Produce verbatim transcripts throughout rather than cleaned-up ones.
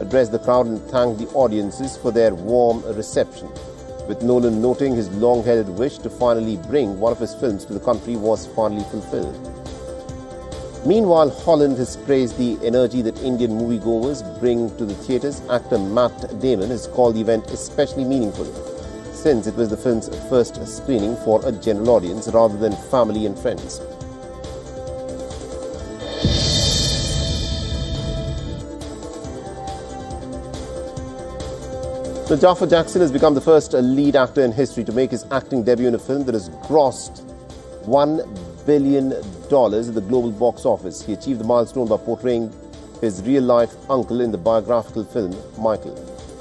addressed the crowd and thanked the audiences for their warm reception, with Nolan noting his long-held wish to finally bring one of his films to the country was finally fulfilled. Meanwhile, Holland has praised the energy that Indian moviegoers bring to the theatres. Actor Matt Damon has called the event especially meaningful, since it was the film's first screening for a general audience rather than family and friends. So Jafar Jackson has become the first lead actor in history to make his acting debut in a film that has grossed one billion dollars at the global box office. He achieved the milestone by portraying his real-life uncle in the biographical film Michael.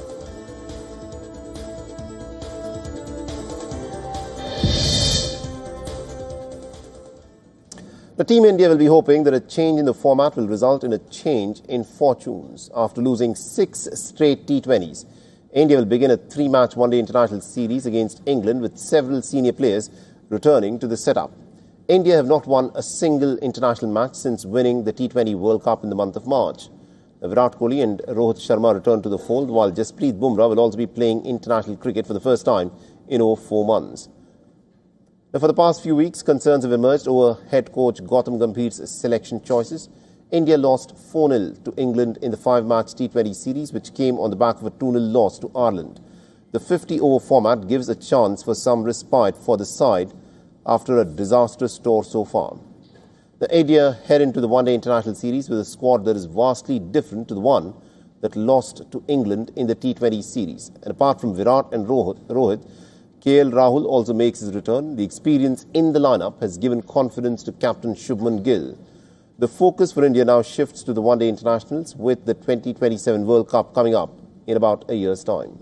The Team India will be hoping that a change in the format will result in a change in fortunes. After losing six straight T twenties, India will begin a three-match one-day international series against England, with several senior players returning to the setup. India have not won a single international match since winning the T twenty World Cup in the month of March. Virat Kohli and Rohit Sharma return to the fold, while Jasprit Bumrah will also be playing international cricket for the first time in over four months. Now, for the past few weeks, concerns have emerged over head coach Gautam Gambhir's selection choices. India lost four nil to England in the five-match T twenty series, which came on the back of a two nil loss to Ireland. The fifty-over format gives a chance for some respite for the side after a disastrous tour so far. The India head into the one-day international series with a squad that is vastly different to the one that lost to England in the T twenty series. And apart from Virat and Rohit, Rohit K L Rahul also makes his return. The experience in the lineup has given confidence to captain Shubman Gill. The focus for India now shifts to the one-day internationals, with the twenty twenty-seven World Cup coming up in about a year's time.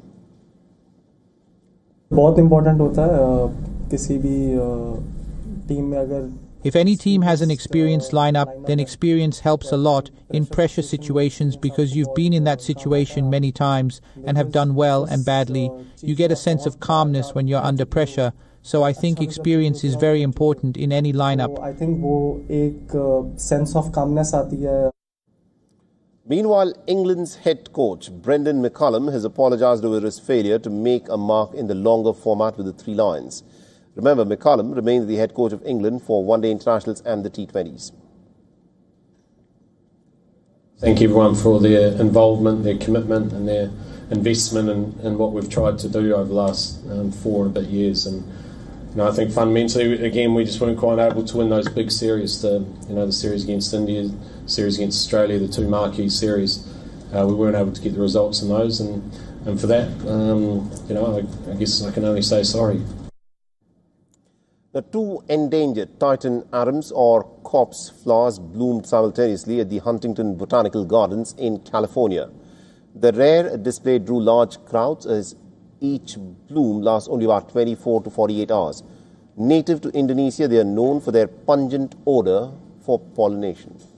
बहुत important होता है किसी भी team में अगर If any team has an experienced lineup, then experience helps a lot in pressure situations, because you've been in that situation many times and have done well and badly. You get a sense of calmness when you're under pressure. So I think experience is very important in any lineup. I think वो एक sense of calmness आती है. Meanwhile, England's head coach Brendan McCullum has apologised over his failure to make a mark in the longer format with the Three Lions. Remember, McCullum remains the head coach of England for one-day internationals and the T twenties. Thank everyone for their involvement, their commitment and their investment in, in what we've tried to do over the last um, four and a bit years. And you know, I think fundamentally, again, we just weren't quite able to win those big series. The you know the series against India, the series against Australia, the two marquee series. Uh, we weren't able to get the results in those, and and for that, um, you know, I, I guess I can only say sorry. The two endangered Titan Adams or corpse flowers bloomed simultaneously at the Huntington Botanical Gardens in California. The rare display drew large crowds as each bloom lasts only about twenty-four to forty-eight hours. Native to Indonesia, they are known for their pungent odor for pollination.